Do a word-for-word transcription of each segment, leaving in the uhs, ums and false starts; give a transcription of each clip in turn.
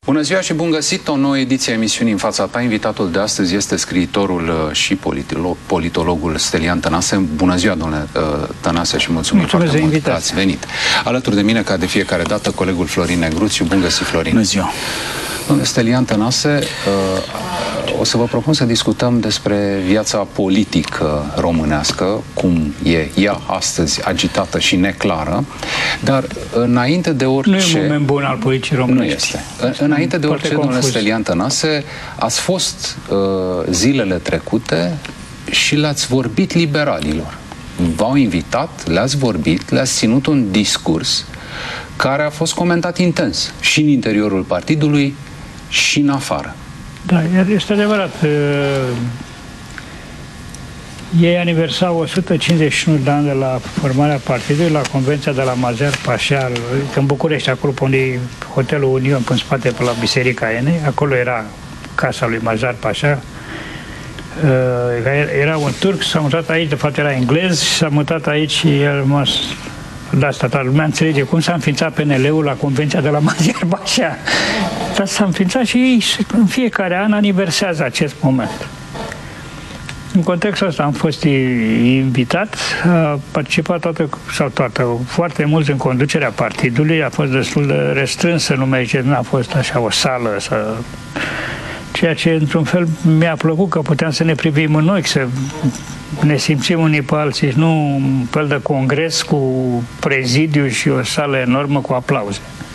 Bună ziua și bun găsit! O nouă ediție a emisiunii În fața ta. Invitatul de astăzi este scriitorul și politolog, politologul Stelian Tănase. Bună ziua, domnule Tănase, și mulțumim Mulțumesc foarte mult că ați venit. Alături de mine, ca de fiecare dată, colegul Florin Negruțiu. Bun găsit, Florin! Bună ziua! Domnule Stelian Tănase, o să vă propun să discutăm despre viața politică românească, cum e ea astăzi agitată și neclară, dar înainte de orice... Nu e un moment bun al politicii românești. Nu este. Înainte de orice, domnule Stelian Tănase, ați fost uh, zilele trecute și le-ați vorbit liberalilor. V-au invitat, le-ați vorbit, le-ați ținut un discurs care a fost comentat intens și în interiorul partidului și în afară. Da, este adevărat. Ei aniversau o sută cincizeci și unu de ani de la formarea partidului, la Convenția de la Mazar Pașa, în București, acolo pe unde e Hotelul Union, în spate, pe la Biserica Enei. Acolo era casa lui Mazar Pașa. Era un turc, s-a mutat aici, de fapt era englez, și s-a mutat aici și el a rămas. De asta toată lumea înțelege cum s-a înființat P N L-ul la Convenția de la Mazar Pașa. Dar s-a înființat și ei în fiecare an aniversează acest moment. În contextul ăsta am fost invitat, a participat toată, sau toată, foarte mulți în conducerea partidului, a fost destul de restrânsă lumea, ce nu a fost așa o sală, să... ceea ce într-un fel mi-a plăcut, că puteam să ne privim în ochi, să ne simțim unii pe alții, nu un fel de congres cu prezidiu și o sală enormă cu aplauze.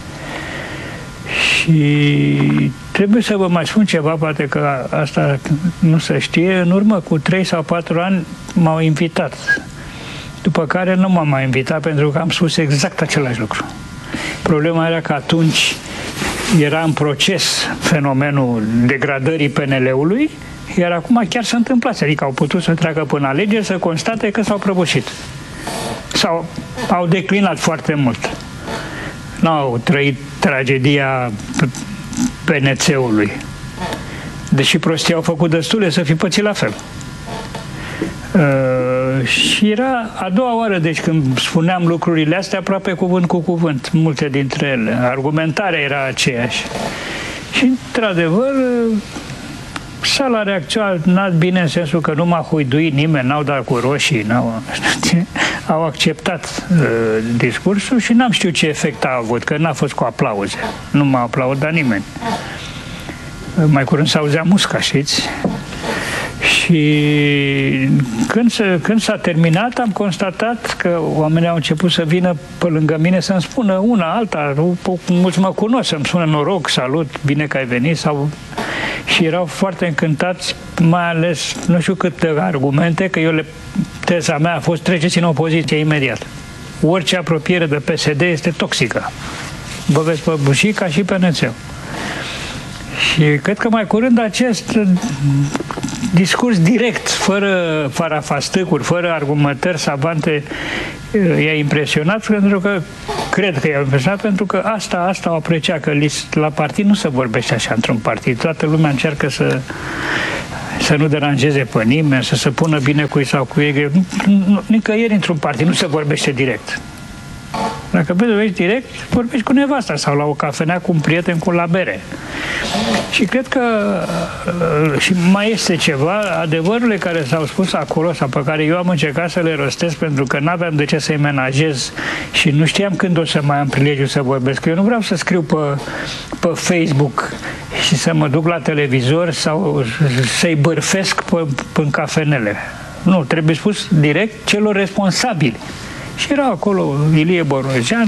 Și trebuie să vă mai spun ceva, poate că asta nu se știe. În urmă cu trei sau patru ani m-au invitat, după care nu m-am mai invitat pentru că am spus exact același lucru. Problema era că atunci era în proces fenomenul degradării P N L-ului, iar acum chiar se întâmplase, adică au putut să treacă până alegeri, să constate că s-au prăbușit sau au declinat foarte mult. N-au trăit tragedia P N C-ului, deși prostii au făcut destule să fi pățit la fel. Uh, și era a doua oară, deci, când spuneam lucrurile astea, aproape cuvânt cu cuvânt, multe dintre ele. Argumentarea era aceeași. Și, într-adevăr, sala a reacționat bine în sensul că nu m-a huiduit nimeni, n-au dat cu roșii, n-au, au acceptat uh, discursul și n-am știut ce efect a avut, că n-a fost cu aplauze. Nu m-a aplaudat nimeni. Uh, mai curând s-auzea musca, știți? Și când, se, când s-a terminat, am constatat că oamenii au început să vină pe lângă mine să-mi spună una, alta, mulți mă cunosc, să-mi spună noroc, salut, bine că ai venit, sau... și erau foarte încântați, mai ales, nu știu câte argumente, că eu le, teza mea a fost treceți în opoziție imediat. Orice apropiere de P S D este toxică. Vă veți păbuși ca și P N C. Și cred că mai curând acest discurs direct, fără farafastâcuri, fără argumentări savante, i-a impresionat, pentru că cred că i-a impresionat, pentru că asta, asta o aprecia, că la partid nu se vorbește așa într-un partid. Toată lumea încearcă să, să nu deranjeze pe nimeni, să se pună bine cu ei sau cu ei. Nicăieri într-un partid nu se vorbește direct. Dacă vorbești direct, vorbești cu nevasta sau la o cafenea cu un prieten, cu la bere. Și cred că și mai este ceva, adevărurile care s-au spus acolo sau pe care eu am încercat să le rostesc pentru că n-aveam de ce să-i menajez și nu știam când o să mai am prilegiul să vorbesc. Eu nu vreau să scriu pe, pe Facebook și să mă duc la televizor sau să-i bârfesc pe, pe în cafenele. Nu, trebuie spus direct celor responsabili. Și erau acolo Ilie Borojean,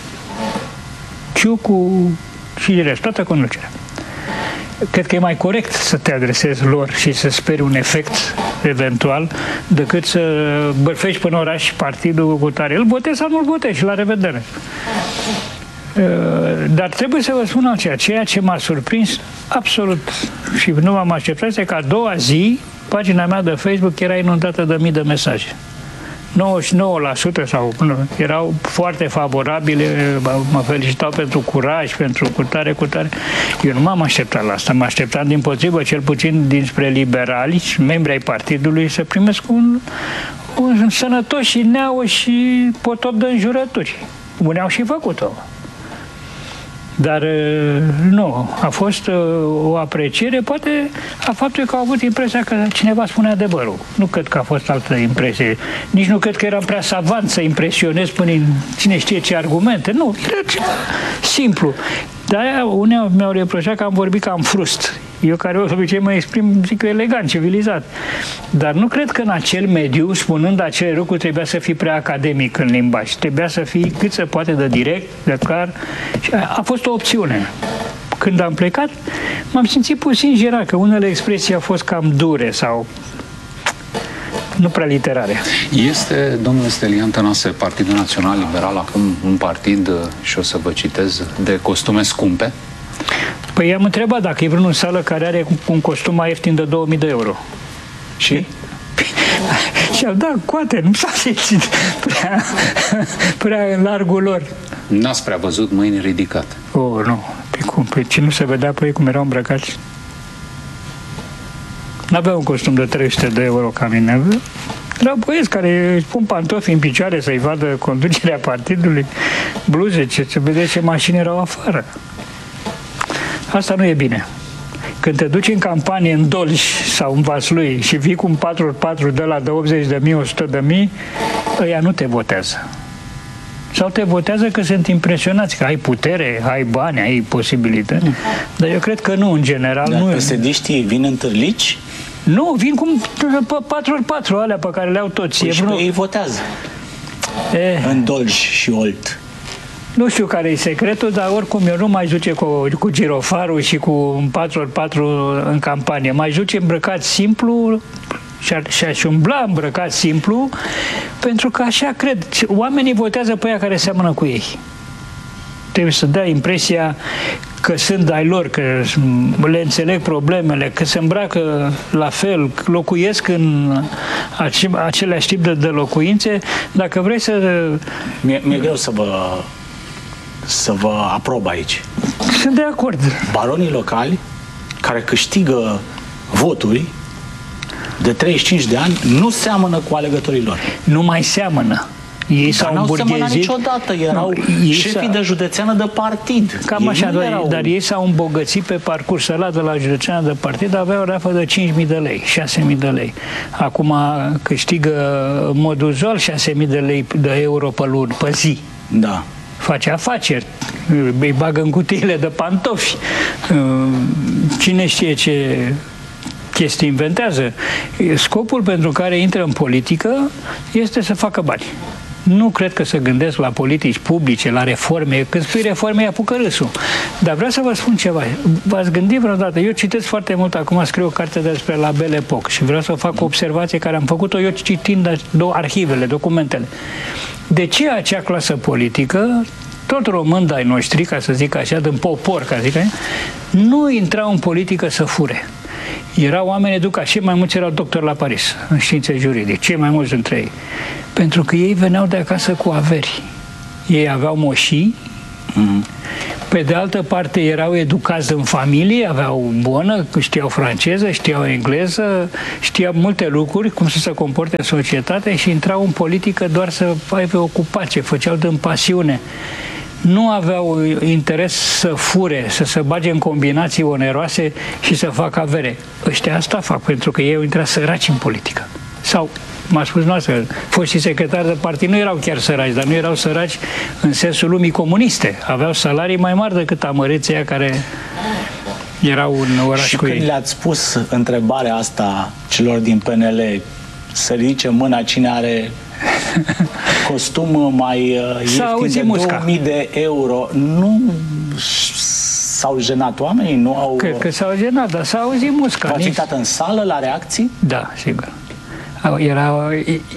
Ciucu și rest, toată conducerea. Cred că e mai corect să te adresezi lor și să speri un efect eventual decât să bărfești până oraș partidul cu tare. Îl votezi sau nu-l votezi și la revedere. Dar trebuie să vă spun altceva. Ceea ce m-a surprins absolut și nu m-am așteptat este că a doua zi pagina mea de Facebook era inundată de mii de mesaje. nouăzeci și nouă la sută sau erau foarte favorabile, mă felicitau pentru curaj, pentru cutare, cutare. Eu nu m-am așteptat la asta, mă așteptam dimpotrivă, cel puțin dinspre liberali, membri ai partidului, să primesc un, un sănătos și neau și potop de înjurături. Unii au și făcut-o. Dar nu, a fost o apreciere, poate a faptului că au avut impresia că cineva spune adevărul. Nu cred că a fost altă impresie. Nici nu cred că eram prea savant să impresionez până în cine știe ce argumente. Nu, simplu. De-aia unii mi-au reproșat că am vorbit cam frust. Eu care o să obicei mă exprim, zic, elegant, civilizat. Dar nu cred că în acel mediu, spunând acele lucruri, trebuia să fii prea academic în limbaj. Trebuia să fii cât se poate de direct, de clar. Și a fost o opțiune. Când am plecat, m-am simțit puțin jirat, că unele expresii au fost cam dure sau nu prea literare. Este, domnule Stelian Tănase, Partidul Național Liberal acum un partid, și o să vă citez, de costume scumpe? Păi i-am întrebat dacă e vreunul în sală care are un costum mai ieftin de două mii de euro. Și? Și-au dat coate, nu s-a simțit prea, prea în largul lor. N-ați prea văzut mâini ridicate? Oh, nu. Pe cum? Păi ce nu se vedea pe ei cum erau îmbrăcați? N-avea un costum de trei sute de euro ca mine. Erau băieți care își pun pantofi în picioare să-i vadă conducerea partidului, bluze, ce, ce vedeți ce mașini erau afară. Asta nu e bine. Când te duci în campanie în Dolj sau în Vaslui și vii cu un patru pe patru de la de optzeci de mii, o sută de mii, ăia nu te votează. Sau te votează că sunt impresionați, că ai putere, ai bani, ai posibilități. Dar eu cred că nu, în general. Dar nu. P S D-știi vin în târlici? Nu, vin cu patru pe patru alea pe care le-au toți. Păi și vreo... ei votează. E... În Dolj și Olt. Nu știu care e secretul, dar oricum eu nu mai duce cu, cu girofarul și cu un patru pe patru în campanie. Mai duce îmbrăcat simplu și aș umbla îmbrăcat simplu, pentru că așa cred. Oamenii votează pe aia care seamănă cu ei. Trebuie să dea impresia că sunt ai lor, că le înțeleg problemele, că se îmbracă la fel, locuiesc în aceleași tip de, de locuințe. Dacă vrei să... Mi-e mi greu să vă, să vă aprob aici. Sunt de acord. Baronii locali care câștigă voturi de treizeci și cinci de ani nu seamănă cu alegătorii lor. Nu mai seamănă. Ei s-au îmburghezit. Niciodată. Erau nu, șefii de județeană de partid. Cam ei așa, erau... dar ei s-au îmbogățit pe parcurs. Ăla de la județeană de partid avea o rafă de cinci mii de lei, șase mii de lei. Acum câștigă în mod uzual șase mii de lei de euro pe lună, pe zi. Da. Face afaceri, îi bagă în cutiile de pantofi. Cine știe ce chestii inventează. Scopul pentru care intră în politică este să facă bani. Nu cred că se gândesc la politici publice, la reforme. Când spui reforme, îi apucă râsul. Dar vreau să vă spun ceva. V-ați gândit vreodată? Eu citesc foarte mult, acum scriu o carte despre la Belle Époque și vreau să fac o observație care am făcut-o eu citind arhivele, documentele. De ce acea clasă politică, tot români de-ai noștri, ca să zic așa, din popor, ca să zic așa, nu intrau în politică să fure? Erau oameni educați, cei mai mulți erau doctori la Paris, în științe juridice, cei mai mulți dintre ei. Pentru că ei veneau de acasă cu averi. Ei aveau moșii, mm-hmm. Pe de altă parte erau educați în familie, aveau bună, știau franceză, știau engleză, știau multe lucruri, cum să se comporte în societate și intrau în politică doar să aibă ocupație, făceau din pasiune. Nu aveau interes să fure, să se bage în combinații oneroase și să facă avere. Ăștia asta fac, pentru că ei au intrat săraci în politică. Sau, m-a spus noastră, foștii secretari de partid nu erau chiar săraci, dar nu erau săraci în sensul lumii comuniste. Aveau salarii mai mari decât amăreții care erau în oraș și cu ei. Și când le-ați spus întrebarea asta celor din P N L, să ridice mâna cine are costum mai ieftin de două mii de euro, nu s-au jenat oamenii? Nu au... Cred că s-au jenat, dar s-au auzit musca. V-ați uitat în sală la reacții? Da, sigur. Erau,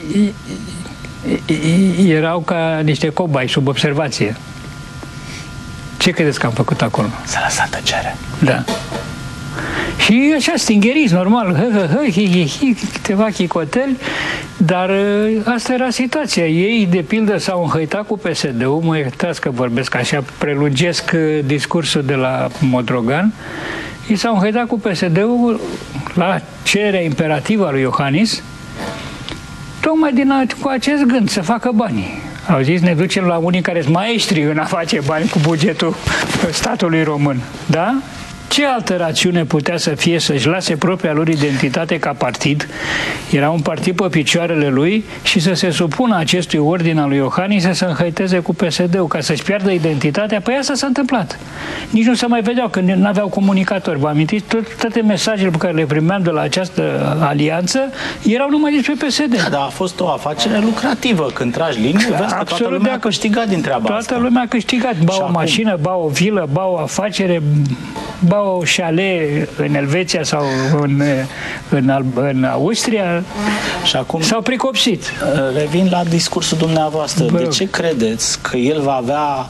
erau ca niște cobai sub observație. Ce credeți că am făcut acolo? S-a lăsat tăcere. Da. Și așa, stingheriți, normal, hă, hă, hă, hi, hi, hi, câteva chicoteli, dar asta era situația. Ei, de pildă, s-au înhăitat cu P S D-ul, mă iertați că vorbesc așa, prelungesc discursul de la Modrogan, ei s-au înhăitat cu P S D-ul la cererea imperativă a lui Iohannis, tocmai din, cu acest gând, să facă bani. Au zis, ne ducem la unii care sunt maestri în a face bani cu bugetul statului român. Da? Ce altă rațiune putea să fie să-și lase propria lor identitate ca partid, era un partid pe picioarele lui, și să se supună acestui ordin al lui Iohannis să se înhăiteze cu P S D-ul, ca să-și piardă identitatea? Păi asta s-a întâmplat. Nici nu se mai vedeau, că nu aveau comunicatori. Vă amintiți? Toate mesajele pe care le primeam de la această alianță erau numai despre P S D. Da, dar a fost o afacere lucrativă. Când tragi linie, vezi că toată lumea a câștigat din treaba toată asta. Toată lumea a câștigat. Ba o mașină, ba o vilă, ba o afacere, ba o chalet în Elveția sau în, în, în Austria, și acum s-au pricopsit. Revin la discursul dumneavoastră. Bă, de ce credeți că el va avea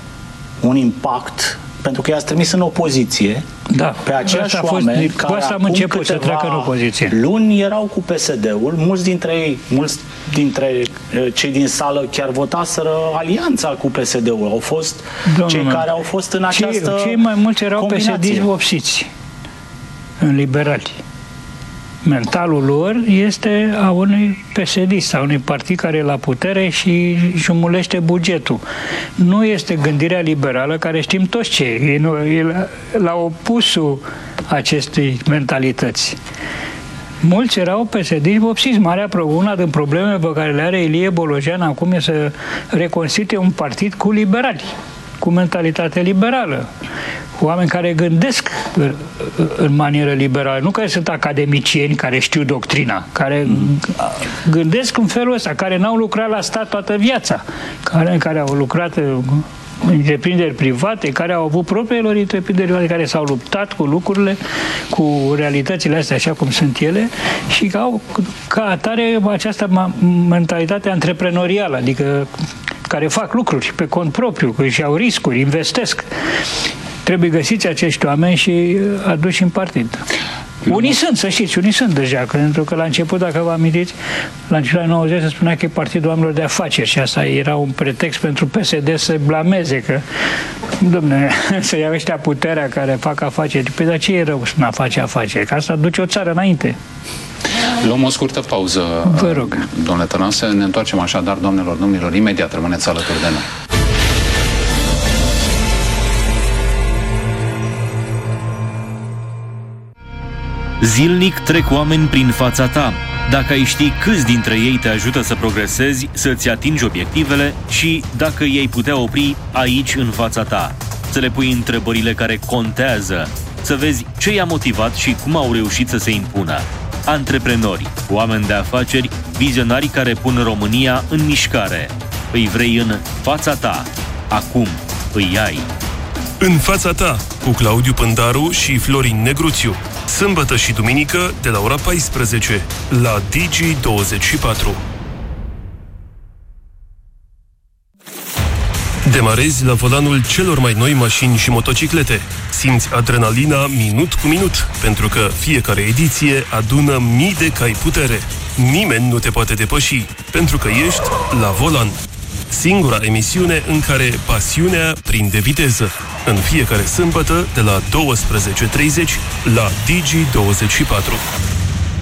un impact? Pentru că i-ați trimis în opoziție, da, pe aceiași oameni care asta am început să treacă în opoziție. Luni erau cu P S D-ul, mulți dintre ei, mulți dintre cei din sală chiar votaseră alianța cu P S D-ul. Au fost Domnul cei care au fost în această Cei, cei mai mulți erau P S D-iști vopsiți în liberali. Mentalul lor este a unui P S D-ist, a unui partid care e la putere și jumulește bugetul. Nu este gândirea liberală, care știm toți ce e, e la opusul acestei mentalități. Mulți erau P S D-iști vopsiți. Marea, una din problemele pe care le are Ilie Bolojan acum e să reconstituie un partid cu liberali, cu mentalitate liberală. Oameni care gândesc în manieră liberală, nu care sunt academicieni care știu doctrina, care mm. gândesc în felul ăsta, care n-au lucrat la stat toată viața, care, care au lucrat în întreprinderi private, care au avut propriile lor întreprinderi private, care s-au luptat cu lucrurile, cu realitățile astea așa cum sunt ele, și că au ca atare această mentalitate antreprenorială, adică care fac lucruri pe cont propriu, că își iau riscuri, investesc. Trebuie găsiți acești oameni și aduși în partid. Unii sunt, să știți, unii sunt deja, pentru că la început, dacă vă amintiți, la începutul anii nouăzeci se spunea că e partidul oamenilor de afaceri și asta era un pretext pentru P S D să blameze, că, dom'le, să ia ăștia puterea care fac afaceri. Păi dar ce e rău să face afaceri? Că asta duce o țară înainte. Luăm o scurtă pauză, vă rog. Domnule Tănase, ne întoarcem așadar, doamnelor, domnilor, imediat rămâneți alături de noi. Zilnic trec oameni prin fața ta. Dacă ai ști câți dintre ei te ajută să progresezi, să-ți atingi obiectivele și dacă i-ai putea opri aici în fața ta, să le pui întrebările care contează, să vezi ce i-a motivat și cum au reușit să se impună. Antreprenori, oameni de afaceri, vizionari care pun România în mișcare. Îi vrei în fața ta. Acum îi ai. În fața ta, cu Claudiu Pândaru și Florin Negruțiu. Sâmbătă și duminică de la ora paisprezece la Digi douăzeci și patru. Demarezi la volanul celor mai noi mașini și motociclete. Simți adrenalina minut cu minut, pentru că fiecare ediție adună mii de cai putere. Nimeni nu te poate depăși, pentru că ești la volan. Singura emisiune în care pasiunea prinde viteză. În fiecare sâmbătă de la douăsprezece și treizeci la Digi douăzeci și patru.